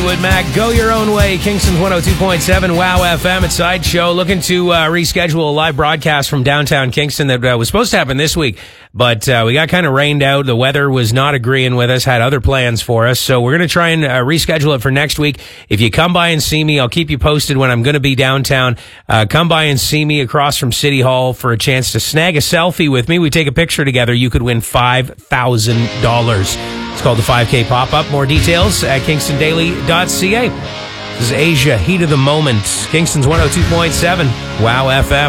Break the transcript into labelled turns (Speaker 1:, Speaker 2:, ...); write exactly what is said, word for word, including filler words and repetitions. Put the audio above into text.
Speaker 1: Fleetwood Mac. Go your own way. Kingston's one oh two point seven Wow F M at Sideshow. Looking to uh, reschedule a live broadcast from downtown Kingston that uh, was supposed to happen this week, but uh, we got kind of rained out. The weather was not agreeing with us, had other plans for us, so we're going to try and uh, reschedule it for next week. If you come by and see me, I'll keep you posted when I'm going to be downtown. Uh, come by and see me across from City Hall for a chance to snag a selfie with me. We take a picture together. You could win five thousand dollars. It's called the five K Pop-Up. More details at kingston daily dot c a. This is Asia, Heat of the Moment. Kingston's one oh two point seven Wow F M.